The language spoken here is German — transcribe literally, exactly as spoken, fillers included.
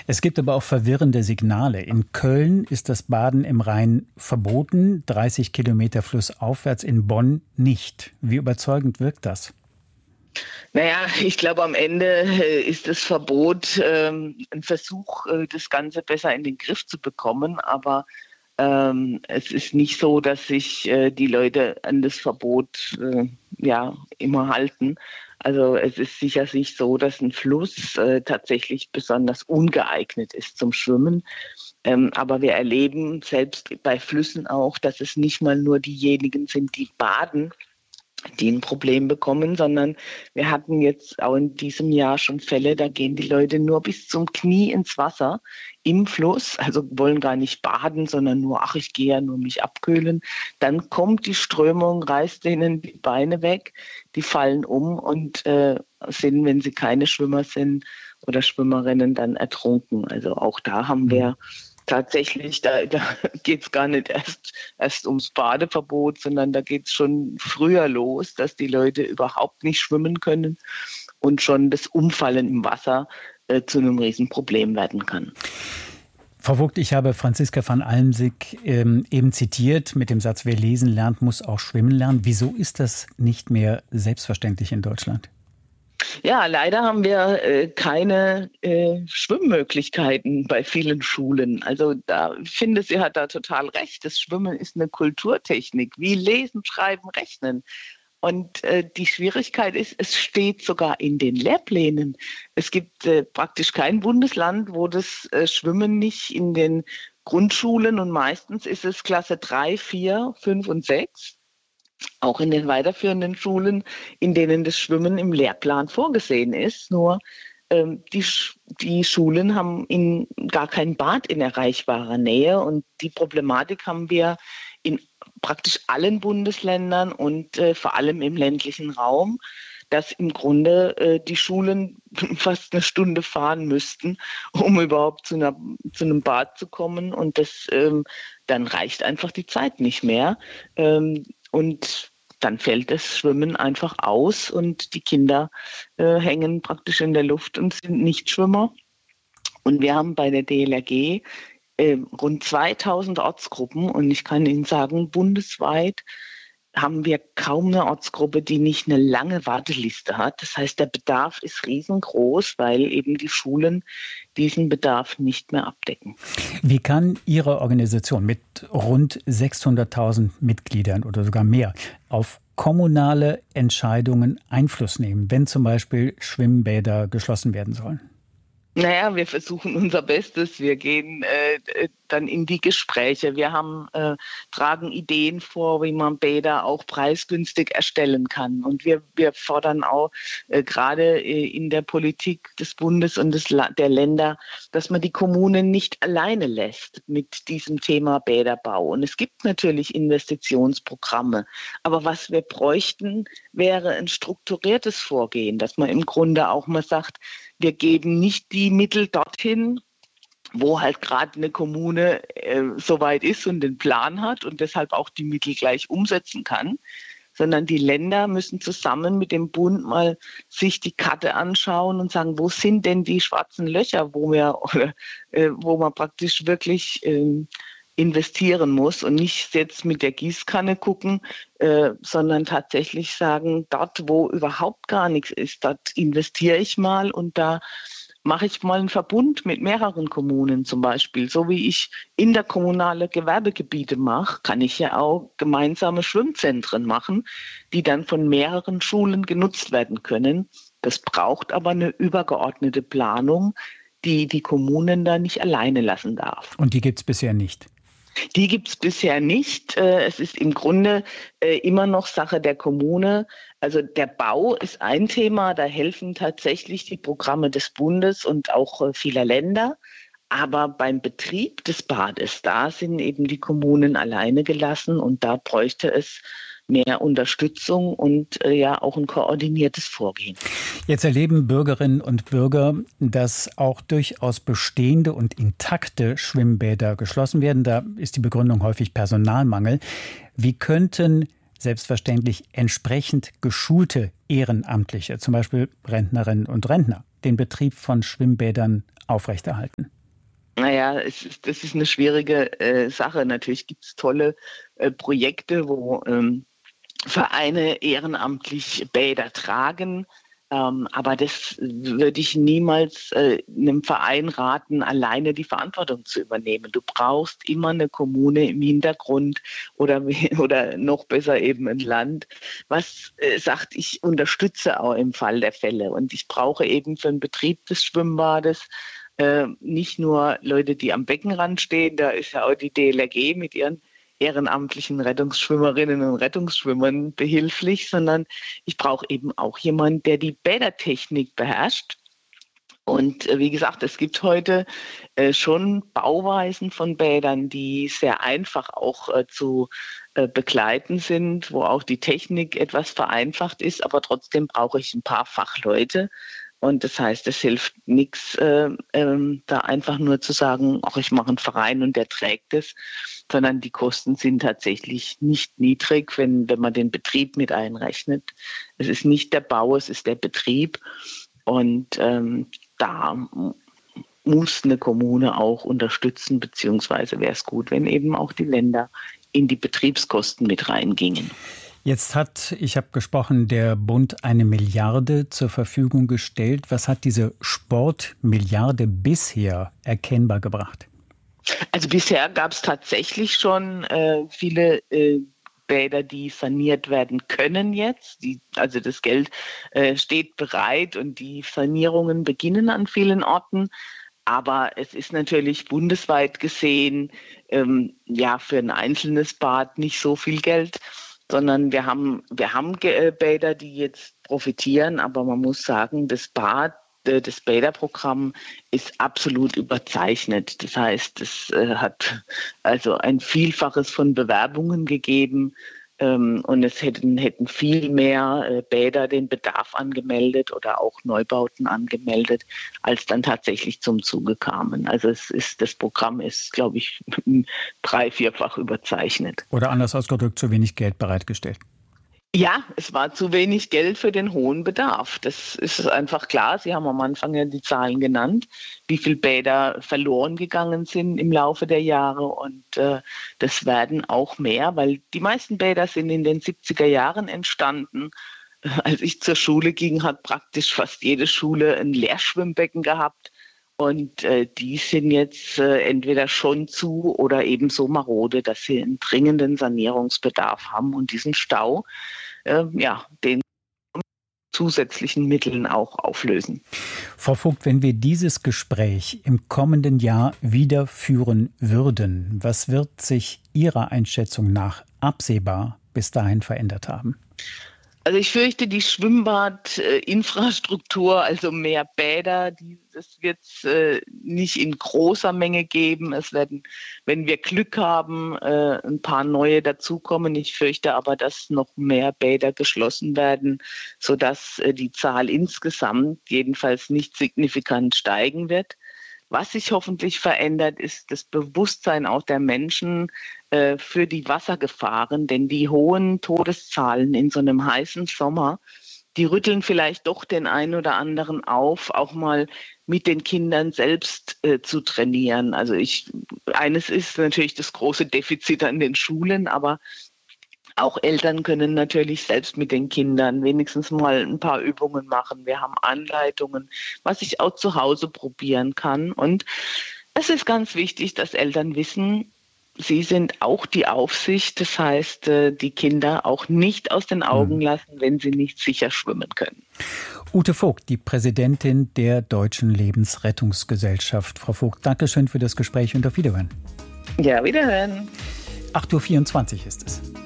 Es gibt aber auch verwirrende Signale. In Köln ist das Baden im Rhein verboten, dreißig Kilometer flussaufwärts, in Bonn nicht. Wie überzeugend wirkt das? Naja, ich glaube, am Ende ist das Verbot ähm, ein Versuch, äh, das Ganze besser in den Griff zu bekommen. Aber ähm, es ist nicht so, dass sich äh, die Leute an das Verbot äh, ja immer halten. Also es ist sicherlich so, dass ein Fluss äh, tatsächlich besonders ungeeignet ist zum Schwimmen. Ähm, aber wir erleben selbst bei Flüssen auch, dass es nicht mal nur diejenigen sind, die baden, die ein Problem bekommen, sondern wir hatten jetzt auch in diesem Jahr schon Fälle, da gehen die Leute nur bis zum Knie ins Wasser im Fluss, also wollen gar nicht baden, sondern nur, ach, ich gehe ja nur mich abkühlen. Dann kommt die Strömung, reißt denen die Beine weg, die fallen um und äh, sind, wenn sie keine Schwimmer sind oder Schwimmerinnen, dann ertrunken. Also auch da haben wir tatsächlich, da, da geht es gar nicht erst, erst ums Badeverbot, sondern da geht es schon früher los, dass die Leute überhaupt nicht schwimmen können und schon das Umfallen im Wasser äh, zu einem Riesenproblem werden kann. Frau Vogt, ich habe Franziska van Almsick ähm, eben zitiert mit dem Satz, wer lesen lernt, muss auch schwimmen lernen. Wieso ist das nicht mehr selbstverständlich in Deutschland? Ja, leider haben wir äh, keine äh, Schwimmmöglichkeiten bei vielen Schulen. Also da ich finde, sie hat da total recht. Das Schwimmen ist eine Kulturtechnik, wie Lesen, Schreiben, Rechnen. Und äh, die Schwierigkeit ist, es steht sogar in den Lehrplänen. Es gibt äh, praktisch kein Bundesland, wo das äh, Schwimmen nicht in den Grundschulen, und meistens ist es Klasse drei, vier, fünf und sechs, auch in den weiterführenden Schulen, in denen das Schwimmen im Lehrplan vorgesehen ist. Nur ähm, die, die Schulen haben in, gar kein Bad in erreichbarer Nähe. Und die Problematik haben wir in praktisch allen Bundesländern und äh, vor allem im ländlichen Raum, dass im Grunde äh, die Schulen fast eine Stunde fahren müssten, um überhaupt zu, einer, zu einem Bad zu kommen. Und das ähm, dann reicht einfach die Zeit nicht mehr. Ähm, Und dann fällt das Schwimmen einfach aus und die Kinder äh, hängen praktisch in der Luft und sind Nichtschwimmer. Und wir haben bei der D L R G äh, rund zweitausend Ortsgruppen, und ich kann Ihnen sagen, bundesweit haben wir kaum eine Ortsgruppe, die nicht eine lange Warteliste hat. Das heißt, der Bedarf ist riesengroß, weil eben die Schulen diesen Bedarf nicht mehr abdecken. Wie kann Ihre Organisation mit rund sechshunderttausend Mitgliedern oder sogar mehr auf kommunale Entscheidungen Einfluss nehmen, wenn zum Beispiel Schwimmbäder geschlossen werden sollen? Naja, wir versuchen unser Bestes. Wir gehen äh, dann in die Gespräche. Wir haben, äh, tragen Ideen vor, wie man Bäder auch preisgünstig erstellen kann. Und wir, wir fordern auch äh, gerade äh, in der Politik des Bundes und des La- der Länder, dass man die Kommunen nicht alleine lässt mit diesem Thema Bäderbau. Und es gibt natürlich Investitionsprogramme. Aber was wir bräuchten, wäre ein strukturiertes Vorgehen, dass man im Grunde auch mal sagt, wir geben nicht die Mittel dorthin, wo halt gerade eine Kommune äh, soweit ist und den Plan hat und deshalb auch die Mittel gleich umsetzen kann, sondern die Länder müssen zusammen mit dem Bund mal sich die Karte anschauen und sagen, wo sind denn die schwarzen Löcher, wo wir, oder, äh, wo man praktisch wirklich äh, investieren muss und nicht jetzt mit der Gießkanne gucken, äh, sondern tatsächlich sagen, dort, wo überhaupt gar nichts ist, dort investiere ich mal und da mache ich mal einen Verbund mit mehreren Kommunen zum Beispiel. So wie ich interkommunale Gewerbegebiete mache, kann ich ja auch gemeinsame Schwimmzentren machen, die dann von mehreren Schulen genutzt werden können. Das braucht aber eine übergeordnete Planung, die die Kommunen da nicht alleine lassen darf. Und die gibt es bisher nicht? Die gibt es bisher nicht. Es ist im Grunde immer noch Sache der Kommune. Also der Bau ist ein Thema, da helfen tatsächlich die Programme des Bundes und auch vieler Länder. Aber beim Betrieb des Bades, da sind eben die Kommunen alleine gelassen und da bräuchte es mehr Unterstützung und äh, ja auch ein koordiniertes Vorgehen. Jetzt erleben Bürgerinnen und Bürger, dass auch durchaus bestehende und intakte Schwimmbäder geschlossen werden. Da ist die Begründung häufig Personalmangel. Wie könnten selbstverständlich entsprechend geschulte Ehrenamtliche, zum Beispiel Rentnerinnen und Rentner, den Betrieb von Schwimmbädern aufrechterhalten? Naja, es ist, das ist eine schwierige äh, Sache. Natürlich gibt es tolle äh, Projekte, wo ähm, Vereine ehrenamtlich Bäder tragen. Ähm, aber das würde ich niemals äh, einem Verein raten, alleine die Verantwortung zu übernehmen. Du brauchst immer eine Kommune im Hintergrund oder, oder noch besser eben ein Land, was äh, sagt, ich unterstütze auch im Fall der Fälle. Und ich brauche eben für den Betrieb des Schwimmbades äh, nicht nur Leute, die am Beckenrand stehen, da ist ja auch die D L R G mit ihren ehrenamtlichen Rettungsschwimmerinnen und Rettungsschwimmern behilflich, sondern ich brauche eben auch jemanden, der die Bädertechnik beherrscht. Und äh, wie gesagt, es gibt heute äh, schon Bauweisen von Bädern, die sehr einfach auch äh, zu äh, begleiten sind, wo auch die Technik etwas vereinfacht ist, aber trotzdem brauche ich ein paar Fachleute. Und das heißt, es hilft nichts, äh, äh, da einfach nur zu sagen, ach, ich mache einen Verein und der trägt es, sondern die Kosten sind tatsächlich nicht niedrig, wenn, wenn man den Betrieb mit einrechnet. Es ist nicht der Bau, es ist der Betrieb. Und ähm, da muss eine Kommune auch unterstützen, beziehungsweise wäre es gut, wenn eben auch die Länder in die Betriebskosten mit reingingen. Jetzt hat, ich habe gesprochen, der Bund eine Milliarde zur Verfügung gestellt. Was hat diese Sportmilliarde bisher erkennbar gebracht? Also bisher gab es tatsächlich schon äh, viele äh, Bäder, die saniert werden können jetzt. Die, also das Geld äh, steht bereit und die Sanierungen beginnen an vielen Orten. Aber es ist natürlich bundesweit gesehen ähm, ja für ein einzelnes Bad nicht so viel Geld, sondern wir haben, wir haben Bäder, die jetzt profitieren, aber man muss sagen, das Bad, das Bäderprogramm ist absolut überzeichnet. Das heißt, es hat also ein Vielfaches von Bewerbungen gegeben und es hätten, hätten viel mehr Bäder den Bedarf angemeldet oder auch Neubauten angemeldet, als dann tatsächlich zum Zuge kamen. Also es ist, das Programm ist, glaube ich, drei-, vierfach überzeichnet. Oder anders ausgedrückt, zu wenig Geld bereitgestellt. Ja, es war zu wenig Geld für den hohen Bedarf. Das ist einfach klar. Sie haben am Anfang ja die Zahlen genannt, wie viele Bäder verloren gegangen sind im Laufe der Jahre. Und äh, das werden auch mehr, weil die meisten Bäder sind in den siebziger Jahren entstanden. Als ich zur Schule ging, hat praktisch fast jede Schule ein Leerschwimmbecken gehabt. Und äh, die sind jetzt äh, entweder schon zu oder eben so marode, dass sie einen dringenden Sanierungsbedarf haben und diesen Stau, äh, ja, den zusätzlichen Mitteln auch auflösen. Frau Vogt, wenn wir dieses Gespräch im kommenden Jahr wieder führen würden, was wird sich Ihrer Einschätzung nach absehbar bis dahin verändert haben? Also ich fürchte, die Schwimmbadinfrastruktur, also mehr Bäder, die, das wird es äh, nicht in großer Menge geben. Es werden, wenn wir Glück haben, äh, ein paar neue dazukommen. Ich fürchte aber, dass noch mehr Bäder geschlossen werden, sodass äh, die Zahl insgesamt jedenfalls nicht signifikant steigen wird. Was sich hoffentlich verändert, ist das Bewusstsein auch der Menschen äh, für die Wassergefahren, denn die hohen Todeszahlen in so einem heißen Sommer, die rütteln vielleicht doch den einen oder anderen auf, auch mal mit den Kindern selbst äh, zu trainieren. Also ich, eines ist natürlich das große Defizit an den Schulen, aber auch Eltern können natürlich selbst mit den Kindern wenigstens mal ein paar Übungen machen. Wir haben Anleitungen, was ich auch zu Hause probieren kann. Und es ist ganz wichtig, dass Eltern wissen, sie sind auch die Aufsicht. Das heißt, die Kinder auch nicht aus den Augen lassen, wenn sie nicht sicher schwimmen können. Ute Vogt, die Präsidentin der Deutschen Lebensrettungsgesellschaft. Frau Vogt, danke schön für das Gespräch und auf Wiederhören. Ja, Wiederhören. acht Uhr vierundzwanzig ist es.